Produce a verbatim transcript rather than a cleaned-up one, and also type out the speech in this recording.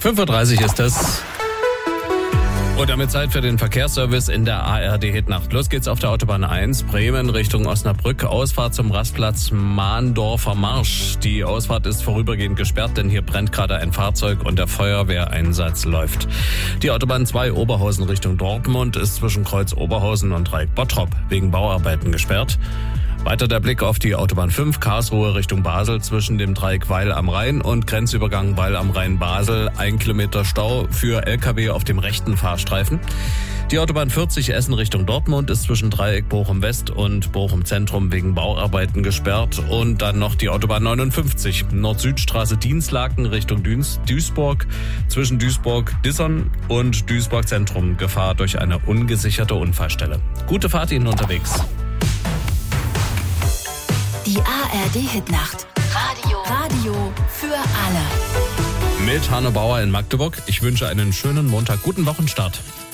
fünf Uhr dreißig ist es. Und damit Zeit für den Verkehrsservice in der A R D-Hitnacht. Los geht's auf der Autobahn eins, Bremen Richtung Osnabrück. Ausfahrt zum Rastplatz Mahndorfer Marsch. Die Ausfahrt ist vorübergehend gesperrt, denn hier brennt gerade ein Fahrzeug und der Feuerwehreinsatz läuft. Die Autobahn zwei Oberhausen Richtung Dortmund ist zwischen Kreuz Oberhausen und Dreieck Bottrop wegen Bauarbeiten gesperrt. Weiter der Blick auf die Autobahn fünf, Karlsruhe Richtung Basel zwischen dem Dreieck Weil am Rhein und Grenzübergang Weil am Rhein-Basel. Ein Kilometer Stau für L K W auf dem rechten Fahrstreifen. Die Autobahn vierzig Essen Richtung Dortmund ist zwischen Dreieck Bochum West und Bochum Zentrum wegen Bauarbeiten gesperrt. Und dann noch die Autobahn neunundfünfzig, Nord-Süd-Straße Dienstlaken Richtung Duis- Duisburg. Zwischen Duisburg-Dissern und Duisburg Zentrum Gefahr durch eine ungesicherte Unfallstelle. Gute Fahrt Ihnen unterwegs. Die A R D-Hitnacht. Radio. Radio für alle. Mit Hanne Bauer in Magdeburg. Ich wünsche einen schönen Montag. Guten Wochenstart.